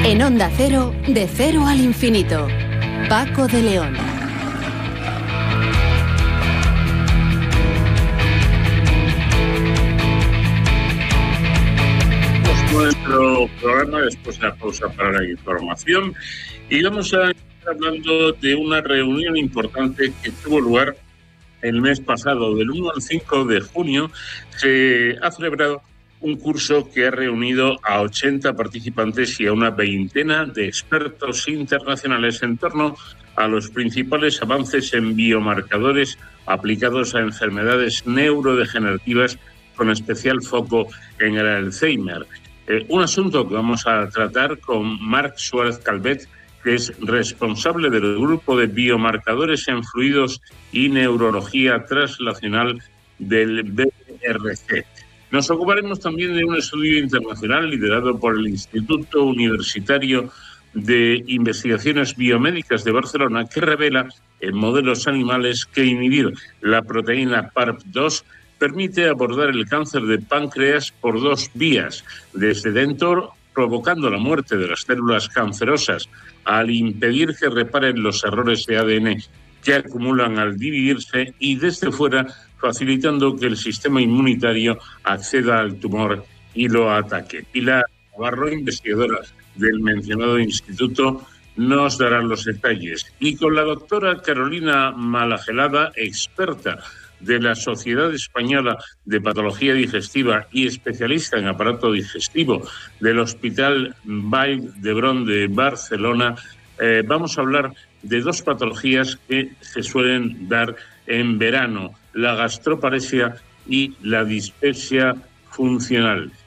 En Onda Cero, de cero al infinito. Paco de León. Nuestro programa después de la pausa para la información y vamos a estar hablando de una reunión importante que tuvo lugar el mes pasado. Del 1 al 5 de junio se ha celebrado un curso que ha reunido a 80 participantes y a una veintena de expertos internacionales en torno a los principales avances en biomarcadores aplicados a enfermedades neurodegenerativas, con especial foco en el Alzheimer. Un asunto que vamos a tratar con Marc Suárez Calvet, que es responsable del grupo de biomarcadores en fluidos y neurología translacional del BRC. Nos ocuparemos también de un estudio internacional liderado por el Instituto Universitario de Investigaciones Biomédicas de Barcelona, que revela en modelos animales que inhibir la proteína PARP2 permite abordar el cáncer de páncreas por dos vías: desde dentro, provocando la muerte de las células cancerosas al impedir que reparen los errores de ADN que acumulan al dividirse, y desde fuera, facilitando que el sistema inmunitario acceda al tumor y lo ataque. Pilar Navarro, investigadora del mencionado instituto, nos dará los detalles. Y con la doctora Carolina Malagelada, experta de la Sociedad Española de Patología Digestiva y especialista en aparato digestivo del Hospital Vall d'Hebron de Barcelona, vamos a hablar de dos patologías que se suelen dar en verano: la gastroparesia y la dispepsia funcional.